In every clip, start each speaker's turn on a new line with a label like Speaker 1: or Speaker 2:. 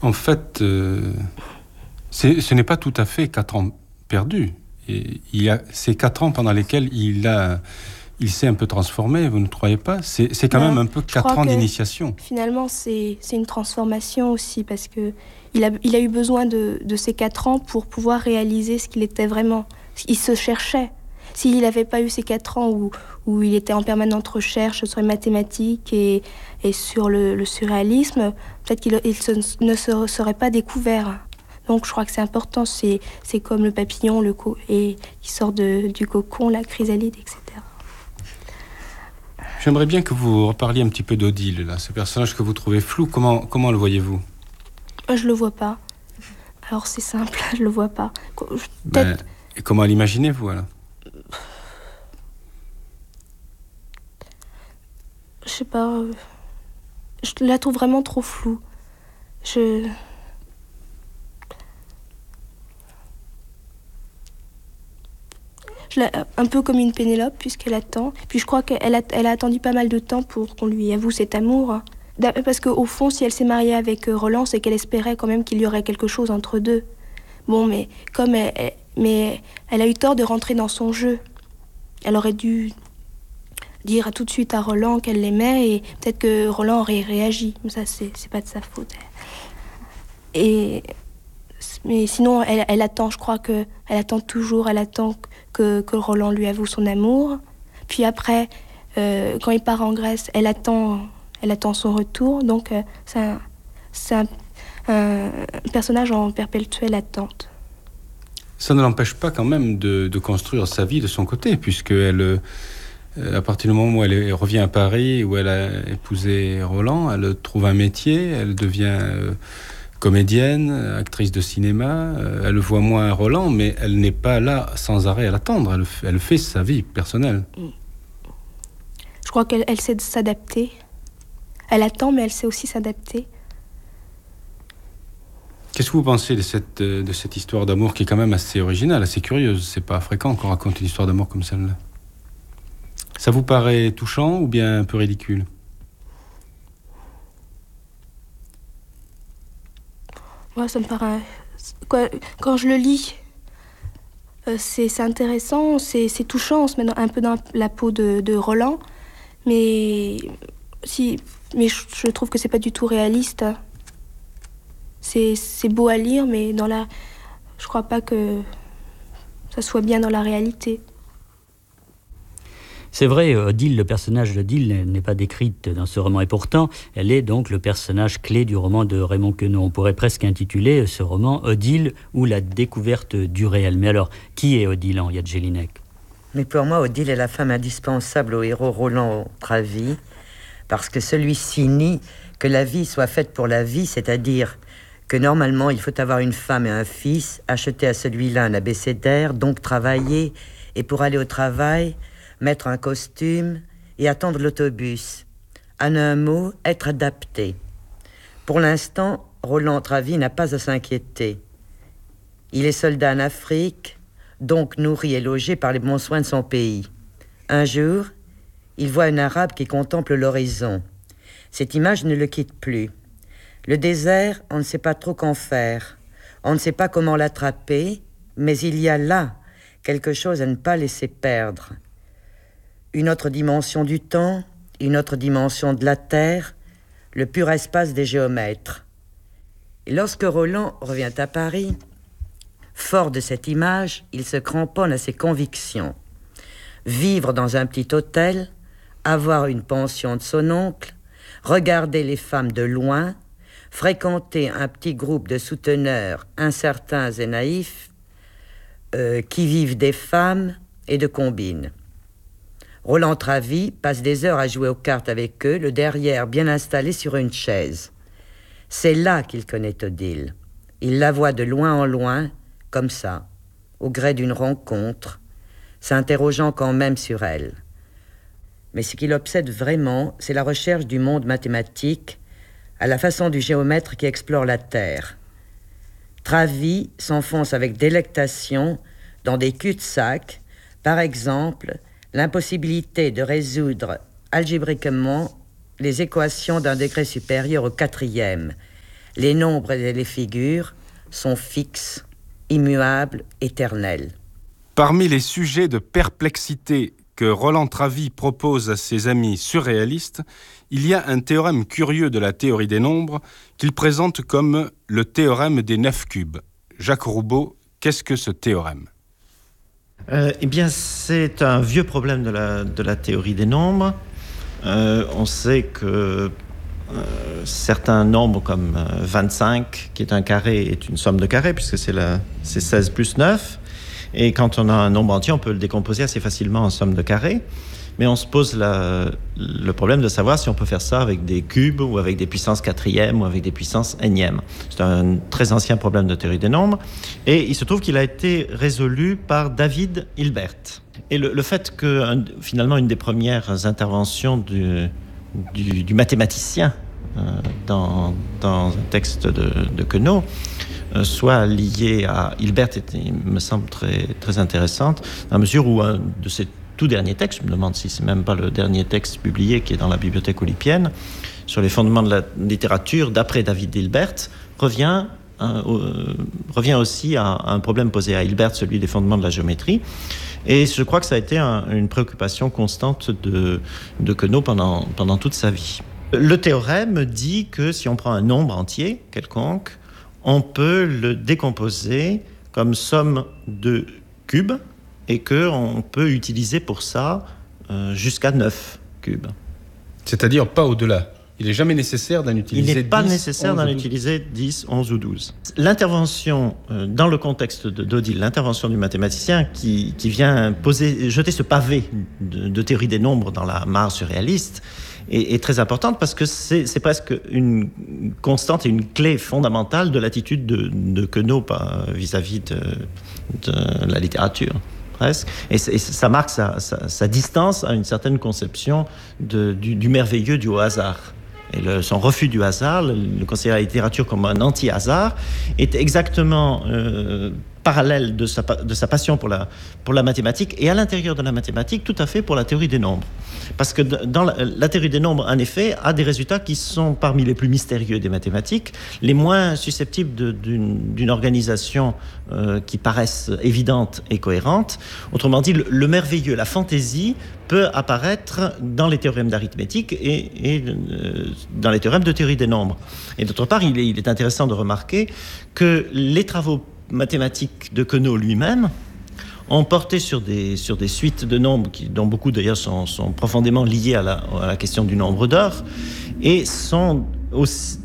Speaker 1: En fait, ce n'est pas tout à fait 4 ans perdus. Et ces 4 ans pendant lesquels il s'est un peu transformé, vous ne trouvez pas ? C'est quand même un peu 4 ans d'initiation.
Speaker 2: Finalement, c'est une transformation aussi, parce que il a eu besoin de ces 4 ans pour pouvoir réaliser ce qu'il était vraiment. Il se cherchait. S'il n'avait pas eu ces 4 ans où il était en permanente recherche sur les mathématiques et sur le surréalisme, peut-être qu'il ne se serait pas découvert. Donc je crois que c'est important, c'est comme le papillon qui sort du cocon, la chrysalide, etc.
Speaker 1: J'aimerais bien que vous reparliez un petit peu d'Odile, là, ce personnage que vous trouvez flou. Comment le voyez-vous ?
Speaker 2: Je le vois pas. Alors c'est simple, je le vois pas.
Speaker 1: Et comment l'imaginez-vous alors ?
Speaker 2: Je sais pas. Je la trouve vraiment trop floue. Un peu comme une Pénélope, puisqu'elle attend. Puis je crois qu'elle a attendu pas mal de temps pour qu'on lui avoue cet amour. Parce qu'au fond, si elle s'est mariée avec Roland, c'est qu'elle espérait quand même qu'il y aurait quelque chose entre deux. Bon, mais elle a eu tort de rentrer dans son jeu. Elle aurait dû dire tout de suite à Roland qu'elle l'aimait, et peut-être que Roland aurait réagi. Mais ça, c'est pas de sa faute. Mais sinon, elle attend, je crois qu'elle attend toujours, elle attend que Roland lui avoue son amour. Puis après, quand il part en Grèce, elle attend son retour. Donc, c'est un personnage en perpétuelle attente.
Speaker 1: Ça ne l'empêche pas quand même de construire sa vie de son côté, puisqu'elle, à partir du moment où elle revient à Paris, où elle a épousé Roland, elle trouve un métier, elle devient comédienne, actrice de cinéma, elle voit moins Roland, mais elle n'est pas là sans arrêt à l'attendre, elle fait sa vie personnelle.
Speaker 2: Je crois qu'elle sait s'adapter. Elle attend, mais elle sait aussi s'adapter.
Speaker 1: Qu'est-ce que vous pensez de cette histoire d'amour qui est quand même assez originale, assez curieuse ? C'est pas fréquent qu'on raconte une histoire d'amour comme celle-là. Ça vous paraît touchant ou bien un peu ridicule ?
Speaker 2: Moi, ça me paraît... Quand je le lis, c'est intéressant, c'est touchant, on se met un peu dans la peau de Roland, mais je trouve que c'est pas du tout réaliste. C'est beau à lire, mais je crois pas que ça soit bien dans la réalité.
Speaker 3: C'est vrai, Odile, le personnage d'Odile n'est pas décrite dans ce roman, et pourtant, elle est donc le personnage clé du roman de Raymond Queneau. On pourrait presque intituler ce roman Odile ou la découverte du réel. Mais alors, qui est Odile, Henriette Jelinek ?
Speaker 4: Mais pour moi, Odile est la femme indispensable au héros Roland Travy, parce que celui-ci nie que la vie soit faite pour la vie, c'est-à-dire que normalement, il faut avoir une femme et un fils, acheter à celui-là un abécédaire, donc travailler, et pour aller au travail, mettre un costume et attendre l'autobus. En un mot, être adapté. Pour l'instant, Roland Travy n'a pas à s'inquiéter. Il est soldat en Afrique, donc nourri et logé par les bons soins de son pays. Un jour, il voit un arabe qui contemple l'horizon. Cette image ne le quitte plus. Le désert, on ne sait pas trop qu'en faire. On ne sait pas comment l'attraper, mais il y a là quelque chose à ne pas laisser perdre. Une autre dimension du temps, une autre dimension de la terre, le pur espace des géomètres. Et lorsque Roland revient à Paris, fort de cette image, il se cramponne à ses convictions. Vivre dans un petit hôtel, avoir une pension de son oncle, regarder les femmes de loin, fréquenter un petit groupe de souteneurs incertains et naïfs qui vivent des femmes et de combines. Roland Travy passe des heures à jouer aux cartes avec eux, le derrière bien installé sur une chaise. C'est là qu'il connaît Odile. Il la voit de loin en loin, comme ça, au gré d'une rencontre, s'interrogeant quand même sur elle. Mais ce qui l'obsède vraiment, c'est la recherche du monde mathématique, à la façon du géomètre qui explore la Terre. Travy s'enfonce avec délectation dans des cul-de-sac, par exemple, l'impossibilité de résoudre algébriquement les équations d'un degré supérieur au 4e, Les nombres et les figures sont fixes, immuables, éternels.
Speaker 1: Parmi les sujets de perplexité que Roland Travy propose à ses amis surréalistes, il y a un théorème curieux de la théorie des nombres qu'il présente comme le théorème des 9 cubes. Jacques Roubaud, qu'est-ce que ce théorème ?
Speaker 5: Eh bien, c'est un vieux problème de la théorie des nombres. On sait que certains nombres comme 25, qui est un carré, est une somme de carrés, puisque c'est 16 plus 9. Et quand on a un nombre entier, on peut le décomposer assez facilement en somme de carrés. Mais on se pose le problème de savoir si on peut faire ça avec des cubes ou avec des puissances quatrièmes ou avec des puissances énièmes. C'est un très ancien problème de théorie des nombres. Et il se trouve qu'il a été résolu par David Hilbert. Et le fait que, finalement, une des premières interventions du mathématicien dans un texte de Queneau soit liée à Hilbert me semble très, très intéressante, dans la mesure où un de ses tout derniers textes, je me demande si c'est même pas le dernier texte publié qui est dans la bibliothèque olympienne, sur les fondements de la littérature, d'après David Hilbert, revient aussi à un problème posé à Hilbert, celui des fondements de la géométrie. Et je crois que ça a été une préoccupation constante de Queneau pendant toute sa vie. Le théorème dit que si on prend un nombre entier quelconque, on peut le décomposer comme somme de cubes et qu'on peut utiliser pour ça jusqu'à 9 cubes.
Speaker 1: C'est-à-dire pas au-delà. Il n'est jamais nécessaire d'en utiliser 10.
Speaker 5: Il n'est pas nécessaire d'en utiliser 10, 11 ou 12. L'intervention, dans le contexte d'Odile, l'intervention du mathématicien qui vient jeter ce pavé de théorie des nombres dans la mare surréaliste, est très importante parce que c'est presque une constante et une clé fondamentale de l'attitude de Queneau vis-à-vis de la littérature, presque. Et ça marque sa distance à une certaine conception du merveilleux, du hasard. Et son refus du hasard, le considérer la littérature comme un anti-hasard, est exactement parallèle de sa passion pour la mathématique, et à l'intérieur de la mathématique, tout à fait pour la théorie des nombres. Parce que dans la théorie des nombres, en effet, a des résultats qui sont parmi les plus mystérieux des mathématiques, les moins susceptibles d'une organisation qui paraisse évidente et cohérente. Autrement dit, le merveilleux, la fantaisie, peut apparaître dans les théorèmes d'arithmétique et dans les théorèmes de théorie des nombres. Et d'autre part, il est intéressant de remarquer que les travaux mathématiques de Queneau lui-même ont porté sur des suites de nombres dont beaucoup d'ailleurs sont profondément liées à la question du nombre d'or, et sont aussi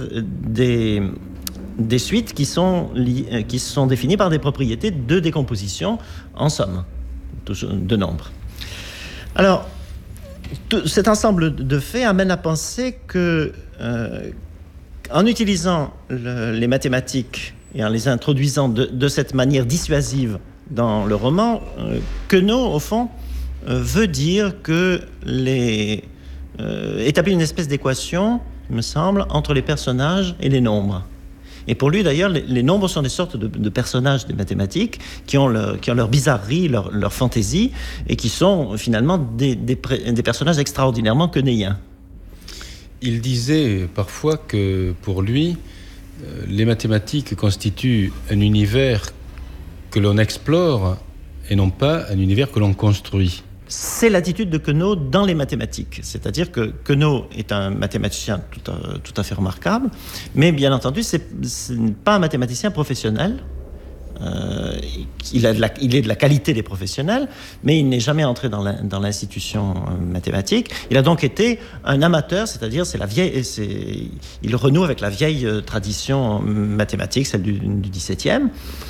Speaker 5: des suites qui sont définies par des propriétés de décomposition en somme de nombres. Alors, cet ensemble de faits amène à penser que, en utilisant les mathématiques et en les introduisant de cette manière dissuasive dans le roman, Queneau, au fond, veut dire que établit une espèce d'équation, il me semble, entre les personnages et les nombres. Et pour lui, d'ailleurs, les nombres sont des sortes de personnages des mathématiques qui ont leur bizarrerie, leur fantaisie, et qui sont finalement des personnages extraordinairement quenéiens.
Speaker 1: Il disait parfois que pour lui, les mathématiques constituent un univers que l'on explore et non pas un univers que l'on construit.
Speaker 5: C'est l'attitude de Queneau dans les mathématiques. C'est-à-dire que Queneau est un mathématicien tout à fait remarquable, mais bien entendu, ce n'est pas un mathématicien professionnel. Il est de la qualité des professionnels, mais il n'est jamais entré dans l'institution mathématique. Il a donc été un amateur, c'est-à-dire il renoue avec la vieille tradition mathématique, celle du XVIIe.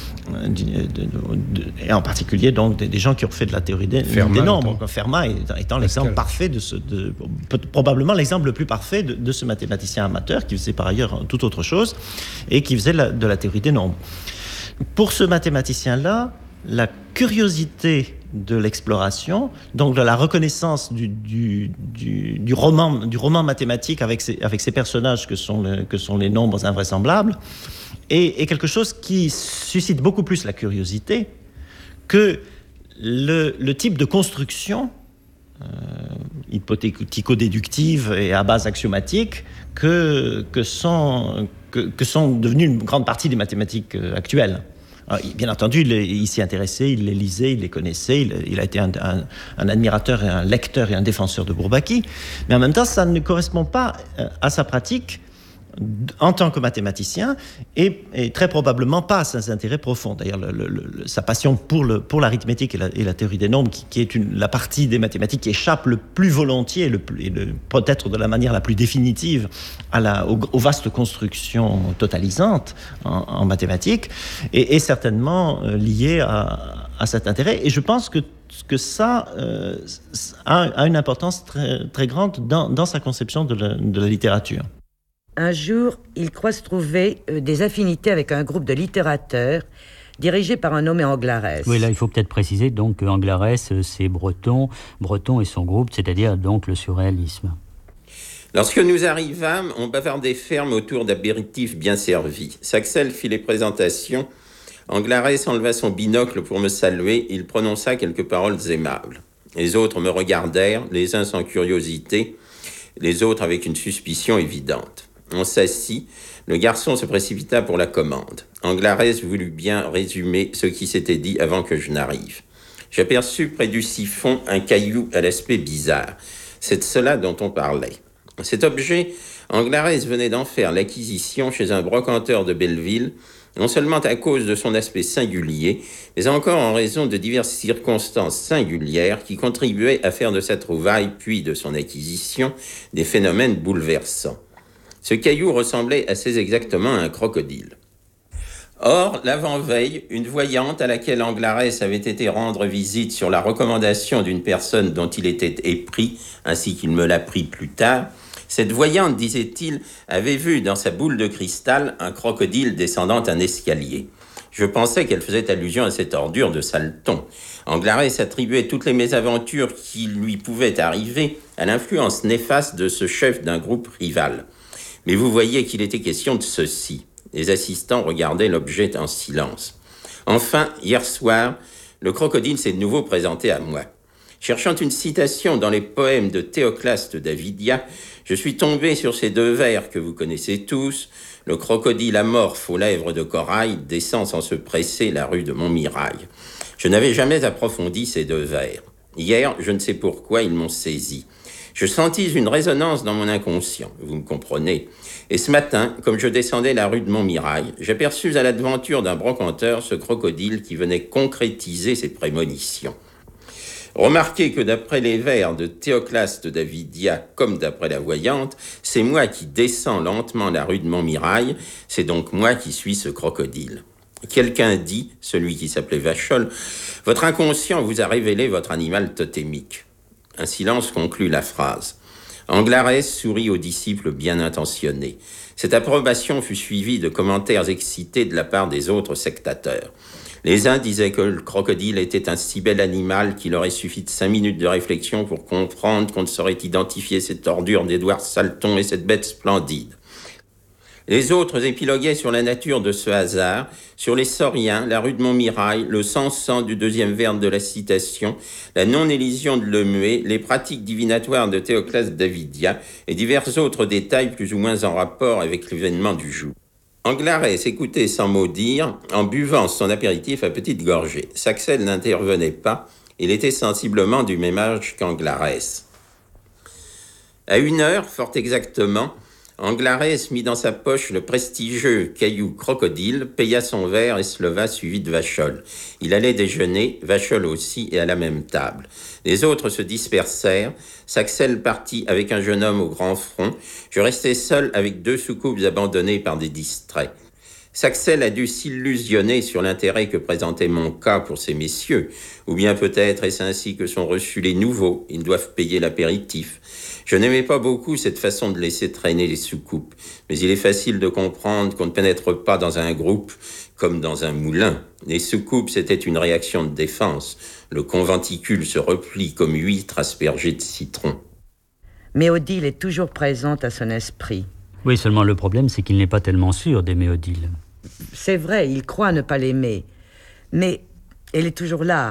Speaker 5: Et en particulier donc des gens qui ont fait de la théorie des nombres, Fermat étant l'exemple parfait probablement l'exemple le plus parfait de ce mathématicien amateur qui faisait par ailleurs tout autre chose et qui faisait de la théorie des nombres. Pour ce mathématicien-là, la curiosité de l'exploration, donc de la reconnaissance du roman mathématique avec ses personnages que sont les nombres invraisemblables, est quelque chose qui suscite beaucoup plus la curiosité que le type de construction hypothético-déductives et à base axiomatique que sont devenues une grande partie des mathématiques actuelles. Alors, bien entendu, il s'y intéressait, il les lisait, il les connaissait, il a été un admirateur et un lecteur et un défenseur de Bourbaki, mais en même temps, ça ne correspond pas à sa pratique en tant que mathématicien et très probablement pas à ses intérêts profonds. D'ailleurs, sa passion pour l'arithmétique et la théorie des nombres, qui est la partie des mathématiques qui échappe le plus volontiers et peut-être de la manière la plus définitive aux vastes constructions totalisantes en mathématiques, est certainement liée à cet intérêt. Et je pense que ça a une importance très, très grande dans sa conception de la littérature.
Speaker 4: Un jour, il croit se trouver des affinités avec un groupe de littérateurs dirigé par un nommé Anglarès.
Speaker 3: Oui, là, il faut peut-être préciser donc que Anglarès, c'est Breton et son groupe, c'est-à-dire donc le surréalisme.
Speaker 6: Lorsque nous arrivâmes, on bavardait ferme autour d'apéritifs bien servis. Saxel fit les présentations. Anglarès enleva son binocle pour me saluer. Il prononça quelques paroles aimables. Les autres me regardèrent, les uns sans curiosité, les autres avec une suspicion évidente. On s'assit, le garçon se précipita pour la commande. Anglarès voulut bien résumer ce qui s'était dit avant que je n'arrive. J'aperçus près du siphon un caillou à l'aspect bizarre. C'est de cela dont on parlait. Cet objet, Anglarès venait d'en faire l'acquisition chez un brocanteur de Belleville, non seulement à cause de son aspect singulier, mais encore en raison de diverses circonstances singulières qui contribuaient à faire de sa trouvaille, puis de son acquisition, des phénomènes bouleversants. Ce caillou ressemblait assez exactement à un crocodile. Or, l'avant-veille, une voyante à laquelle Anglarès avait été rendre visite sur la recommandation d'une personne dont il était épris, ainsi qu'il me l'apprit plus tard, cette voyante, disait-il, avait vu dans sa boule de cristal un crocodile descendant un escalier. Je pensais qu'elle faisait allusion à cette ordure de saleton. Anglarès attribuait toutes les mésaventures qui lui pouvaient arriver à l'influence néfaste de ce chef d'un groupe rival. Mais vous voyez qu'il était question de ceci. Les assistants regardaient l'objet en silence. Enfin, hier soir, le crocodile s'est de nouveau présenté à moi. Cherchant une citation dans les poèmes de Théoclaste d'Avidia, je suis tombé sur ces deux vers que vous connaissez tous. Le crocodile amorphe aux lèvres de corail descend sans se presser la rue de Montmirail. Je n'avais jamais approfondi ces deux vers. Hier, je ne sais pourquoi, ils m'ont saisi. Je sentis une résonance dans mon inconscient, vous me comprenez. Et ce matin, comme je descendais la rue de Montmirail, j'aperçus à l'aventure d'un brocanteur ce crocodile qui venait concrétiser ses prémonitions. Remarquez que d'après les vers de Théoclaste d'Avidia, comme d'après la voyante, c'est moi qui descends lentement la rue de Montmirail, c'est donc moi qui suis ce crocodile. Quelqu'un dit, celui qui s'appelait Vachol, « Votre inconscient vous a révélé votre animal totémique ». Un silence conclut la phrase. Anglarès sourit aux disciples bien intentionnés. Cette approbation fut suivie de commentaires excités de la part des autres sectateurs. Les uns disaient que le crocodile était un si bel animal qu'il aurait suffi de 5 minutes de réflexion pour comprendre qu'on ne saurait identifier cette ordure d'Édouard Salton et cette bête splendide. Les autres épiloguaient sur la nature de ce hasard, sur les sauriens, la rue de Montmirail, le sens du deuxième vers de la citation, la non-élision de Lemué, les pratiques divinatoires de Théoclaste d'Avidia et divers autres détails plus ou moins en rapport avec l'événement du jour. Anglarès écoutait sans mot dire, en buvant son apéritif à petites gorgées. Saxel n'intervenait pas, il était sensiblement du même âge qu'Anglarès. À 1h, fort exactement, Anglarès mit dans sa poche le prestigieux caillou crocodile, paya son verre et se leva suivi de Vachol. Il allait déjeuner, Vachol aussi, et à la même table. Les autres se dispersèrent. Saxel partit avec un jeune homme au grand front. Je restai seul avec 2 soucoupes abandonnées par des distraits. Saxel a dû s'illusionner sur l'intérêt que présentait mon cas pour ces messieurs, ou bien peut-être est-ce ainsi que sont reçus les nouveaux, ils doivent payer l'apéritif. Je n'aimais pas beaucoup cette façon de laisser traîner les soucoupes, mais il est facile de comprendre qu'on ne pénètre pas dans un groupe comme dans un moulin. Les soucoupes, c'était une réaction de défense. Le conventicule se replie comme huître aspergée de citron.
Speaker 4: Mais Odile est toujours présente à son esprit.
Speaker 3: Oui, seulement le problème, c'est qu'il n'est pas tellement sûr d'aimer Odile.
Speaker 4: C'est vrai, il croit ne pas l'aimer. Mais elle est toujours là,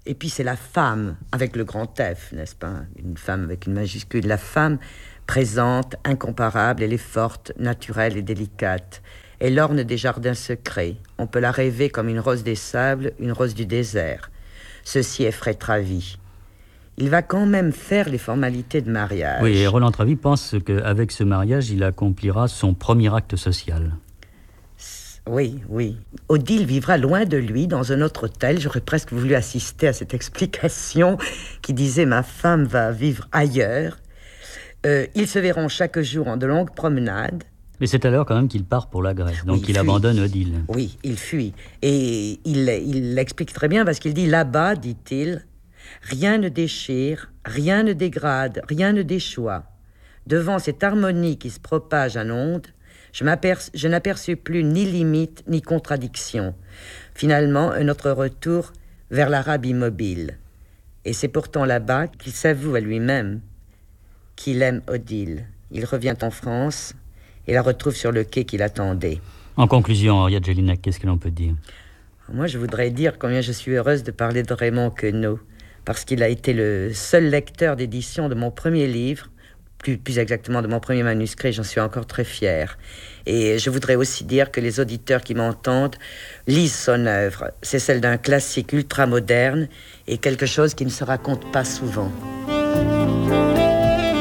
Speaker 4: Et puis c'est la femme, avec le grand F, n'est-ce pas? Une femme avec une majuscule. La femme présente, incomparable, elle est forte, naturelle et délicate. Elle orne des jardins secrets. On peut la rêver comme une rose des sables, une rose du désert. Ceci effraie Travy. Il va quand même faire les formalités de mariage.
Speaker 3: Oui, et Roland Travy pense qu'avec ce mariage, il accomplira son premier acte social.
Speaker 4: Oui, oui. Odile vivra loin de lui, dans un autre hôtel. J'aurais presque voulu assister à cette explication qui disait « Ma femme va vivre ailleurs ». Ils se verront chaque jour en de longues promenades.
Speaker 3: Mais c'est alors quand même qu'il part pour la Grèce, donc
Speaker 4: Oui,
Speaker 3: il abandonne Odile.
Speaker 4: Oui, il fuit. Et il l'explique très bien parce qu'il dit « Là-bas, dit-il, rien ne déchire, rien ne dégrade, rien ne déchoit. Devant cette harmonie qui se propage en ondes, je n'aperçus plus ni limite ni contradiction. Finalement, un autre retour vers l'Arabe immobile. Et c'est pourtant là-bas qu'il s'avoue à lui-même qu'il aime Odile. Il revient en France et la retrouve sur le quai qu'il attendait.
Speaker 3: En conclusion, Henriette Jelinek, qu'est-ce que l'on peut dire?
Speaker 4: Moi, je voudrais dire combien je suis heureuse de parler de Raymond Queneau, parce qu'il a été le seul lecteur d'édition de mon premier livre, plus exactement de mon premier manuscrit, j'en suis encore très fière. Et je voudrais aussi dire que les auditeurs qui m'entendent lisent son œuvre. C'est celle d'un classique ultramoderne et quelque chose qui ne se raconte pas souvent.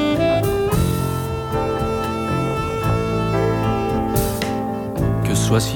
Speaker 7: Que soit